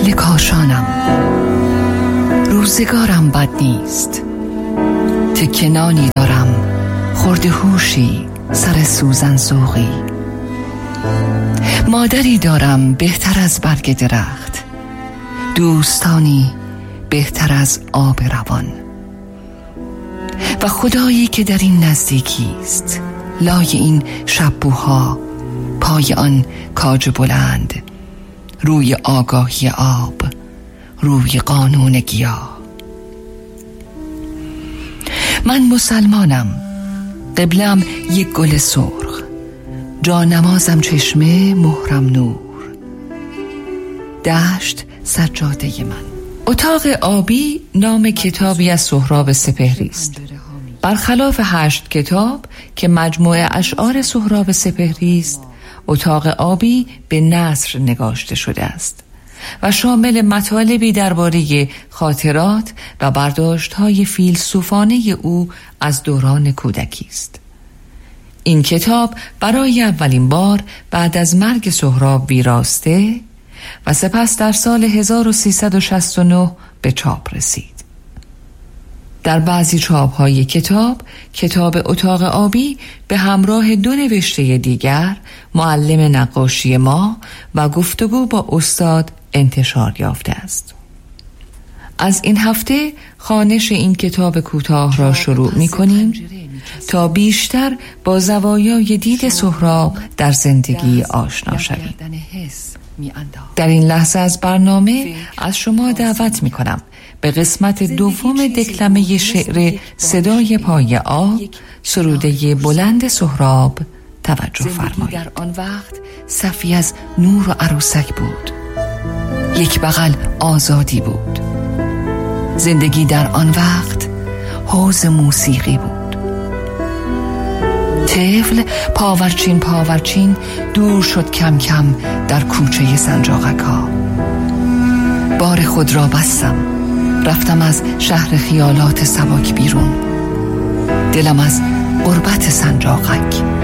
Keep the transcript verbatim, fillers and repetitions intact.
اهل کاشانم، روزگارم بد نیست، تکه نانی دارم، خورده هوشی، سر سوزن ذوقی. مادری دارم بهتر از برگ درخت، دوستانی بهتر از آب روان، و خدایی که در این نزدیکی است، لای این شبوها، پای آن کاج بلند، روی آگاهی آب، روی قانون گیاه. من مسلمانم، قبلم یک گل سرخ، جا نمازم چشمه، مهرم نور، دشت سجاده من. اتاق آبی نام کتابی از سهراب سپهری است. برخلاف هشت کتاب که مجموعه اشعار سهراب سپهری است، اتاق آبی به نثر نگاشته شده است و شامل مطالبی درباره خاطرات و برداشت‌های فیلسوفانه او از دوران کودکی است. این کتاب برای اولین بار بعد از مرگ سهراب ویراسته و سپس در سال هزار و سیصد و شصت و نه به چاپ رسید. در بعضی چاپ‌های کتاب، کتاب اتاق آبی به همراه دو نوشته دیگر، معلم نقاشی ما و گفتگو با استاد، انتشار یافته است. از این هفته خوانش این کتاب کوتاه را شروع می‌کنیم تا بیشتر با زوایای دید سهراب در زندگی آشنا شویم. در این لحظه از برنامه از شما دعوت می‌کنم به قسمت دوم دکلمه شعر صدای پای آب، سروده بلند سهراب توجه فرمایید. در آن وقت صفی از نور و عروسک بود، یک بغل آزادی بود. زندگی در آن وقت حوض موسیقی بود. طفل پاورچین پاورچین دور شد کم کم در کوچه سنجاقک ها. بار خود را بستم، رفتم از شهر خیالات سبک بیرون، دلم از غربت سنجاقک